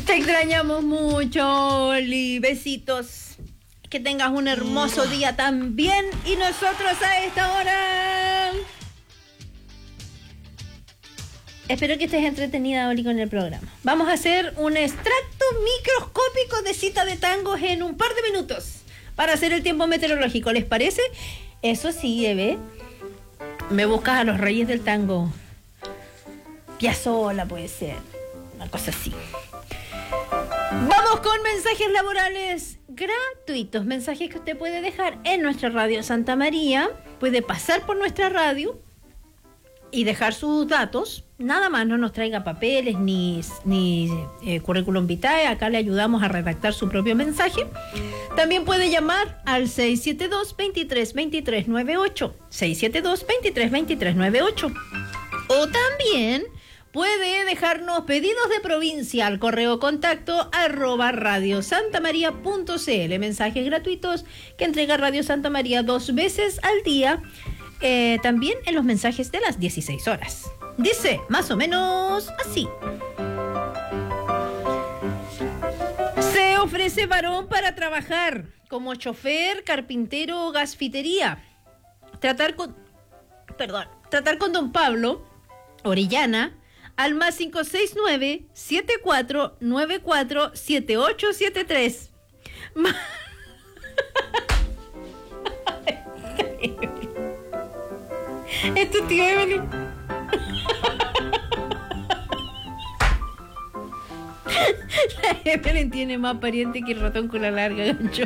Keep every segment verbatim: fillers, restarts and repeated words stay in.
Te extrañamos mucho, Oli. Besitos. Que tengas un hermoso día también. Y nosotros a esta hora... Espero que estés entretenida, Oli, con el programa. Vamos a hacer un extracto microscópico de cita de tangos en un par de minutos para hacer el tiempo meteorológico. ¿Les parece? Eso sí, Eve. Me buscas a los reyes del tango. Piazzolla puede ser. Una cosa así. Vamos con mensajes laborales gratuitos. Mensajes que usted puede dejar en nuestra radio Santa María. Puede pasar por nuestra radio y dejar sus datos. Nada más, no nos traiga papeles ni, ni eh, currículum vitae. Acá le ayudamos a redactar su propio mensaje. También puede llamar al seis siete dos, veintitrés, veintitrés, noventa y ocho. seis siete dos, veintitrés, veintitrés, noventa y ocho. O también puede dejarnos pedidos de provincia al correo contacto arroba radiosantamaria.cl. Mensajes gratuitos que entrega Radio Santa María dos veces al día. Eh, también en los mensajes de las dieciséis horas. Dice más o menos así. Se ofrece varón para trabajar como chofer, carpintero o gasfitería. Tratar con... Perdón. Tratar con don Pablo Orellana al más cinco seis nueve, siete cuatro nueve cuatro, siete ocho siete tres. Es tu tío Evelyn. La Evelyn tiene más pariente que el ratón con la larga, gancho.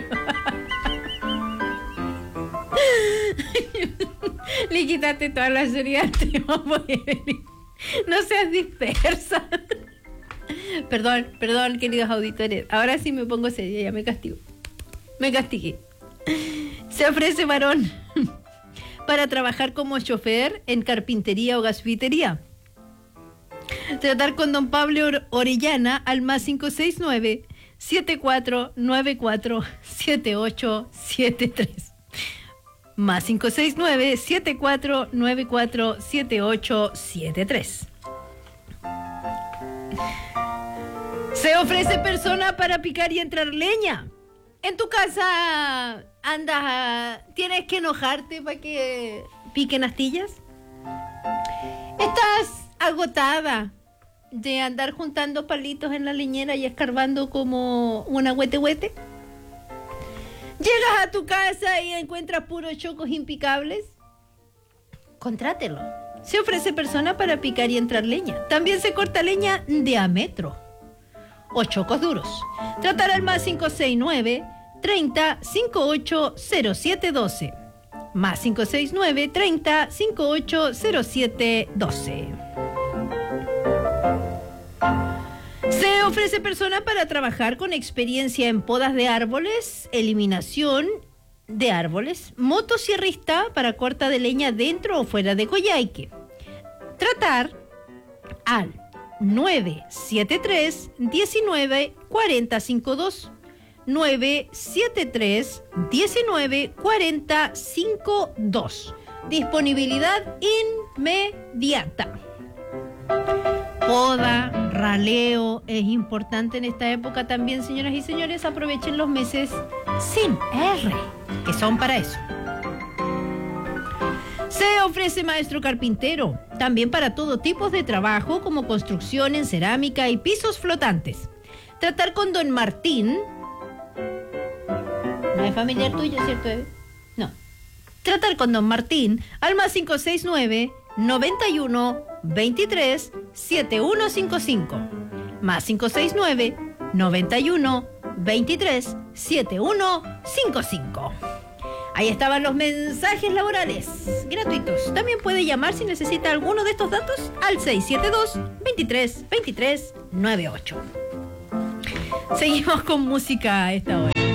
Le quitaste toda la seriedad al tema, Evelyn. No seas dispersa. Perdón, perdón, queridos auditores. Ahora sí me pongo seria, ya me castigo. Me castigué. Se ofrece varón para trabajar como chofer en carpintería o gasfitería. Tratar con don Pablo Orellana al más cinco seis nueve, siete cuatro nueve cuatro, siete ocho siete tres. Más cinco seis nueve, siete cuatro nueve cuatro, siete ocho siete tres. Se ofrece persona para picar y entrar leña. En tu casa andas, tienes que enojarte para que piquen astillas. Estás agotada de andar juntando palitos en la leñera y escarbando como una huete huete. Llegas a tu casa y encuentras puros chocos impicables. Contrátelo. Se ofrece persona para picar y entrar leña. También se corta leña de a metro o chocos duros. Tratar al más cinco seis nueve, treinta, cincuenta y ocho, cero siete doce. Más cinco seis nueve, treinta, cincuenta y ocho, cero siete doce. Se ofrece persona para trabajar con experiencia en podas de árboles, eliminación de árboles, motosierrista para corta de leña dentro o fuera de Coyhaique. Tratar al nueve siete tres, diecinueve, cuarenta cincuenta y dos. nueve siete tres, diecinueve, cuarenta cincuenta y dos. Disponibilidad inmediata. Poda, raleo, es importante en esta época también, señoras y señores. Aprovechen los meses sin R, que son para eso. Se ofrece maestro carpintero, también para todo tipo de trabajo, como construcción en cerámica y pisos flotantes. Tratar con don Martín. No es familiar tuyo, ¿cierto, Eve? No. Tratar con don Martín al más cinco seis nueve, noventa y uno, veintitrés, setenta y uno cincuenta y cinco. Más cinco seis nueve, noventa y uno, veintitrés, setenta y uno cincuenta y cinco. Ahí estaban los mensajes laborales gratuitos. También puede llamar si necesita alguno de estos datos al seis siete dos, veintitrés, veintitrés, noventa y ocho. Seguimos con música a esta hora.